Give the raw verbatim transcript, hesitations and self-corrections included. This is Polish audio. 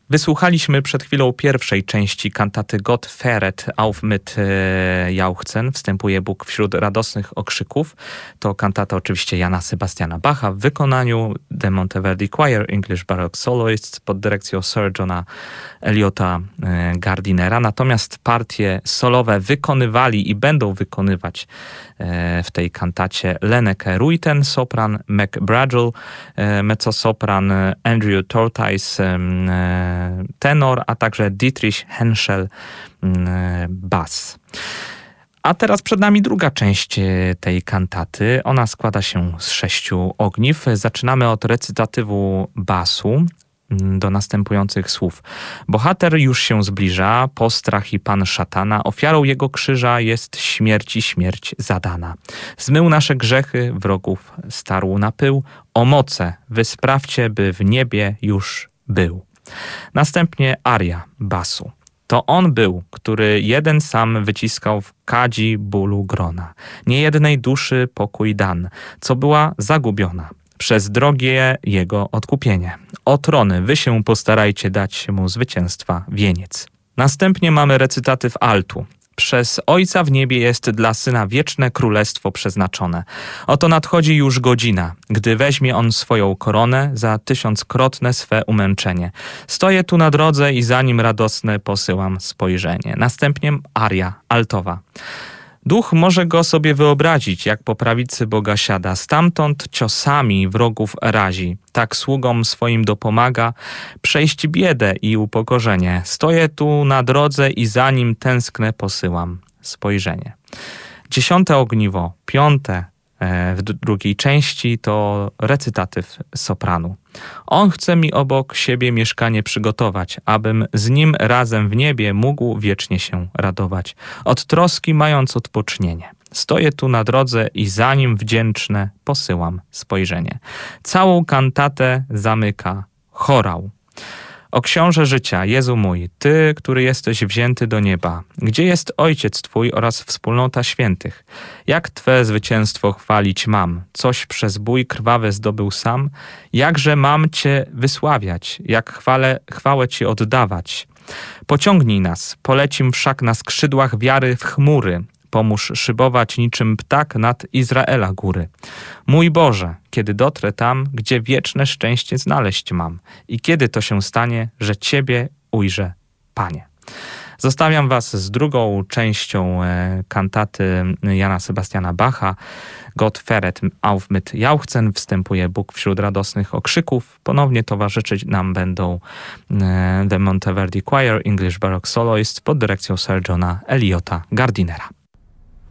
Wysłuchaliśmy przed chwilą pierwszej części kantaty Gott fähret auf mit Jauchzen, wstępuje Bóg wśród radosnych okrzyków. To kantata oczywiście Jana Sebastiana Bacha w wykonaniu The Monteverdi Choir English Baroque Soloists pod dyrekcją Sir Johna Eliota Gardinera. Natomiast partie solowe wykonywali i będą wykonywać w tej kantacie Lenneke Ruijten, sopran, Mac Bragel, mezzosopran, Andrew Tortheis, tenor, a także Dietrich Henschel, bas. A teraz przed nami druga część tej kantaty. Ona składa się z sześciu ogniw. Zaczynamy od recytatywu basu do następujących słów. Bohater już się zbliża, postrach i pan szatana, ofiarą jego krzyża jest śmierci śmierć zadana. Zmył nasze grzechy, wrogów starł na pył, o moce wysprawcie, by w niebie już był. Następnie aria basu. To on był, który jeden sam wyciskał w kadzi bólu grona. Niejednej duszy pokój dan, co była zagubiona. Przez drogie jego odkupienie. O trony, wy się postarajcie dać mu zwycięstwa wieniec. Następnie mamy recytatyw altu. Przez Ojca w niebie jest dla Syna wieczne królestwo przeznaczone. Oto nadchodzi już godzina, gdy weźmie on swoją koronę za tysiąckrotne swe umęczenie. Stoję tu na drodze i za nim radosne posyłam spojrzenie. Następnie aria altowa. Duch może go sobie wyobrazić, jak po prawicy Boga siada, stamtąd ciosami wrogów razi. Tak sługom swoim dopomaga przejść biedę i upokorzenie. Stoję tu na drodze i za nim tęsknę posyłam spojrzenie. Dziesiąte ogniwo, piąte w drugiej części to recytatyw sopranu. On chce mi obok siebie mieszkanie przygotować, abym z nim razem w niebie mógł wiecznie się radować. Od troski mając odpocznienie. Stoję tu na drodze i za nim wdzięczne posyłam spojrzenie. Całą kantatę zamyka chorał. O książę życia, Jezu mój, Ty, który jesteś wzięty do nieba, gdzie jest Ojciec Twój oraz wspólnota świętych? Jak Twe zwycięstwo chwalić mam? Coś przez bój krwawy zdobył sam? Jakże mam Cię wysławiać? Jak chwale, chwałę Ci oddawać? Pociągnij nas, polecim wszak na skrzydłach wiary w chmury. Pomóż szybować niczym ptak nad Izraela góry. Mój Boże, kiedy dotrę tam, gdzie wieczne szczęście znaleźć mam i kiedy to się stanie, że Ciebie ujrzę, Panie. Zostawiam Was z drugą częścią e, kantaty Jana Sebastiana Bacha. Gott fähret auf mit Jauchzen, wstępuje Bóg wśród radosnych okrzyków. Ponownie towarzyszyć nam będą e, The Monteverdi Choir English Baroque Soloists pod dyrekcją Sir Johna Eliota Gardinera.